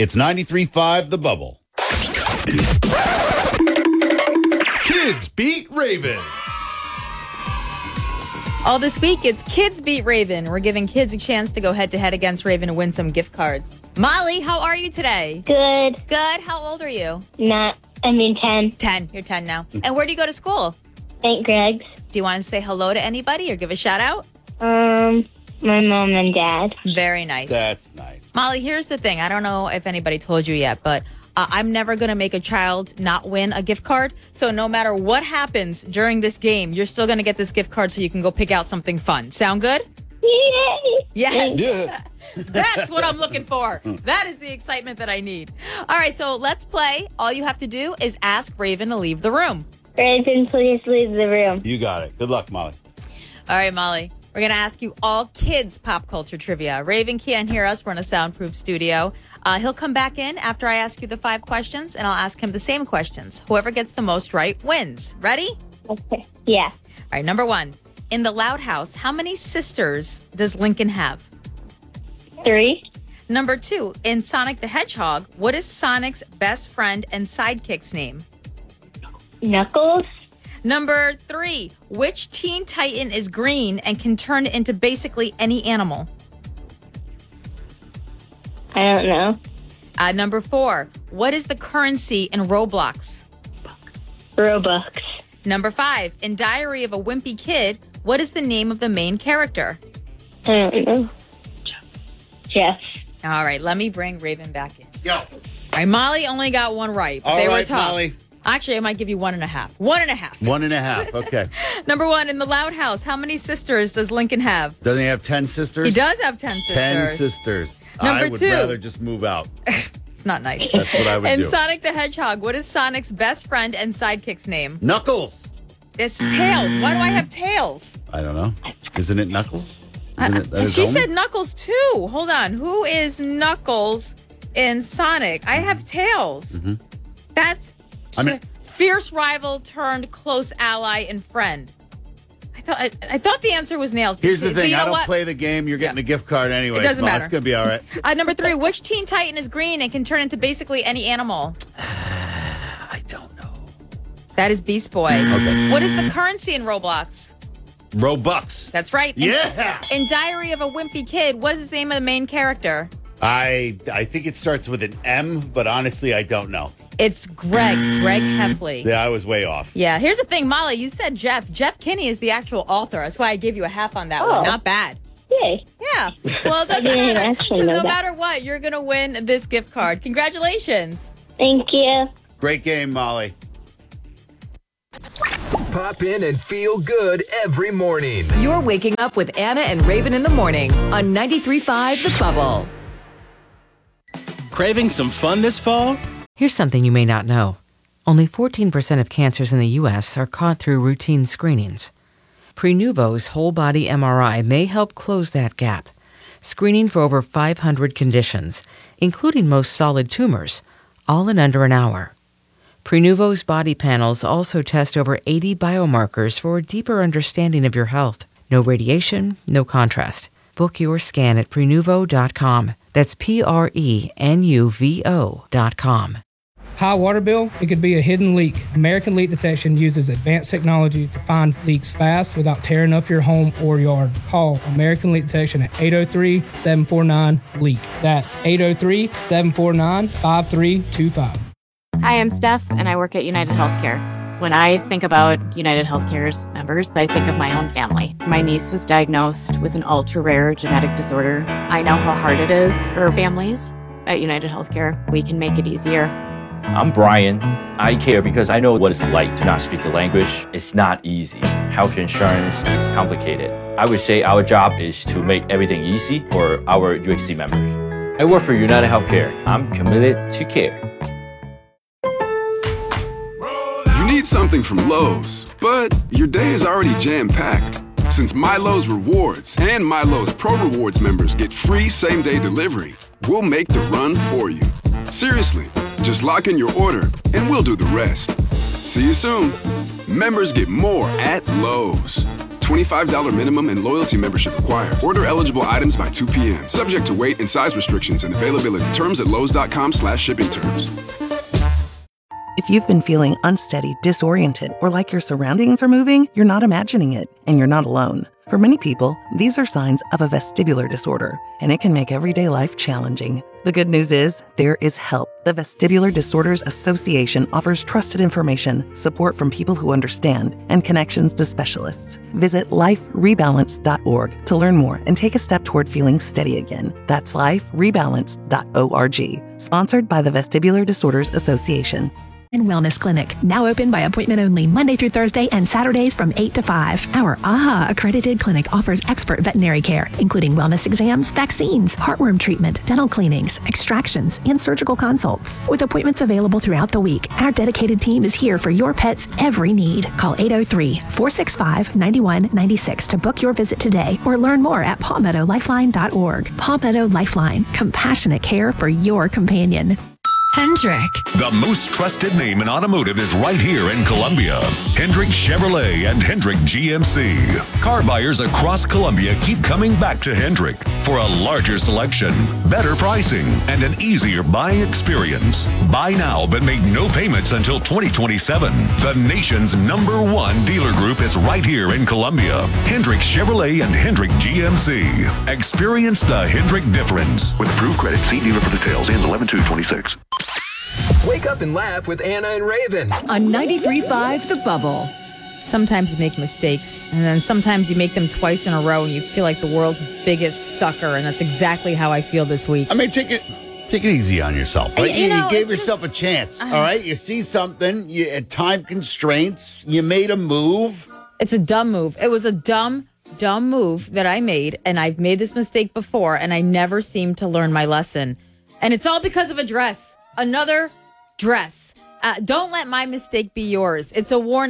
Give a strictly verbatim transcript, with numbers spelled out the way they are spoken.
It's ninety-three point five The Bubble. Kids Beat Raven. All this week, it's Kids Beat Raven. We're giving kids a chance to go head-to-head against Raven and win some gift cards. Molly, how are you today? Good. Good. How old are you? Not, I mean ten. ten. You're ten now. And where do you go to school? Saint Greg's. Do you want to say hello to anybody or give a shout-out? Um, my mom and dad. Very nice. That's nice. Molly, here's the thing. I don't know if anybody told you yet, but uh, I'm never going to make a child not win a gift card. So no matter what happens during this game, you're still going to get this gift card so you can go pick out something fun. Sound good? Yay! Yes. Yeah. That's what I'm looking for. That is the excitement that I need. All right, so let's play. All you have to do is ask Raven to leave the room. Raven, please leave the room. You got it. Good luck, Molly. All right, Molly. We're going to ask you all kids pop culture trivia. Raven can't hear us. We're in a soundproof studio. Uh, he'll come back in after I ask you the five questions, and I'll ask him the same questions. Whoever gets the most right wins. Ready? Okay. Yeah. All right, number one. In the Loud House, how many sisters does Lincoln have? Three. Number two. In Sonic the Hedgehog, what is Sonic's best friend and sidekick's name? Knuckles. Number three. Which Teen Titan is green and can turn into basically any animal? I don't know. Uh, number four. What is the currency in Roblox? Robux. Number five. In Diary of a Wimpy Kid, what is the name of the main character? I don't know. Jeff. All right, let me bring Raven back in. Yo. All right, Molly only got one right, but All they right, were tough. Molly. Actually, I might give you one and a half. One and a half. One and a half. Okay. Number one, in the Loud House, how many sisters does Lincoln have? Doesn't he have ten sisters? He does have ten sisters. Ten sisters. Number I would two. rather just move out. It's not nice. That's what I would And do. Sonic the Hedgehog, what is Sonic's best friend and sidekick's name? Knuckles. It's Tails. Why do I have Tails? I don't know. Isn't it Knuckles? Isn't it that his She own? said Knuckles too. Hold on. Who is Knuckles in Sonic? I have Tails. Mm-hmm. That's I mean, fierce rival turned close ally and friend. I thought I, I thought the answer was Nails. here's the But thing. you know I don't what? play the game. You're getting Yeah. the gift card anyway. It doesn't so matter. It's going to be all right. Uh, number three. Which Teen Titan is green and can turn into basically any animal? I don't know. That is Beast Boy. Okay. What is the currency in Roblox? Robux. That's right. In- Yeah. In Diary of a Wimpy Kid, what is the name of the main character? I I think it starts with an M, but honestly, I don't know. It's Greg. Greg Heffley. Yeah, I was way off. Yeah, here's the thing, Molly. You said Jeff. Jeff Kinney is the actual author. That's why I gave you a half on that Oh. one. Not bad. Yay. Yeah. Well, it doesn't didn't matter. actually Because know no that. matter what, you're going to win this gift card. Congratulations. Thank you. Great game, Molly. Pop in and feel good every morning. You're waking up with Anna and Raven in the morning on ninety-three point five The Bubble. Craving some fun this fall? Here's something you may not know. Only fourteen percent of cancers in the U S are caught through routine screenings. Prenuvo's whole-body M R I may help close that gap, screening for over five hundred conditions, including most solid tumors, all in under an hour. Prenuvo's body panels also test over eighty biomarkers for a deeper understanding of your health. No radiation, no contrast. Book your scan at Prenuvo dot com. That's P R E N U V O dot com. High water bill, it could be a hidden leak. American Leak Detection uses advanced technology to find leaks fast without tearing up your home or yard. Call American Leak Detection at eight oh three, seven four nine, LEAK. That's eight oh three, seven four nine, five three two five. Hi, I'm Steph, and I work at United Healthcare. When I think about United Healthcare's members, I think of my own family. My niece was diagnosed with an ultra-rare genetic disorder. I know how hard it is for families. At United Healthcare, we can make it easier. I'm Brian. I care because I know what it's like to not speak the language. It's not easy. Health insurance is complicated. I would say our job is to make everything easy for our U H C members. I work for United Healthcare. I'm committed to care. You need something from Lowe's, but your day is already jam-packed. Since MyLowe's Rewards and MyLowe's Pro Rewards members get free same-day delivery, we'll make the run for you. Seriously, just lock in your order and we'll do the rest. See you soon. Members get more at Lowe's. twenty-five dollars minimum and loyalty membership required. Order eligible items by two p.m. Subject to weight and size restrictions and availability. Terms at lowes.com slash shipping terms. If you've been feeling unsteady, disoriented, or like your surroundings are moving, you're not imagining it, and you're not alone. For many people, these are signs of a vestibular disorder, and it can make everyday life challenging. The good news is, there is help. The Vestibular Disorders Association offers trusted information, support from people who understand, and connections to specialists. Visit life rebalance dot org to learn more and take a step toward feeling steady again. That's life rebalance dot org. Sponsored by the Vestibular Disorders Association. And Wellness Clinic, now open by appointment only Monday through Thursday and Saturdays from eight to five. Our A H A accredited clinic offers expert veterinary care, including wellness exams, vaccines, heartworm treatment, dental cleanings, extractions, and surgical consults. With appointments available throughout the week, our dedicated team is here for your pet's every need. Call eight oh three, four six five, nine one nine six to book your visit today or learn more at palmetto lifeline dot org. Palmetto Lifeline, compassionate care for your companion. Hendrick. The most trusted name in automotive is right here in Columbia. Hendrick Chevrolet and Hendrick G M C. Car buyers across Columbia keep coming back to Hendrick for a larger selection, better pricing, and an easier buying experience. Buy now but make no payments until twenty twenty-seven. The nation's number one dealer group is right here in Columbia. Hendrick Chevrolet and Hendrick G M C. Experience the Hendrick difference. With approved credit, see dealer for details. Ends eleven two twenty-six. Wake up and laugh with Anna and Raven. On ninety-three point five The Bubble. Sometimes you make mistakes, and then sometimes you make them twice in a row, and you feel like the world's biggest sucker, and that's exactly how I feel this week. I mean, take it take it easy on yourself. Right? You You, know, you gave it's yourself just- a chance, uh, all right? You see something, you had time constraints, you made a move. It's a dumb move. It was a dumb, dumb move that I made, and I've made this mistake before, and I never seem to learn my lesson. And it's all because of a dress. Another dress. Uh, don't let my mistake be yours. It's a warning.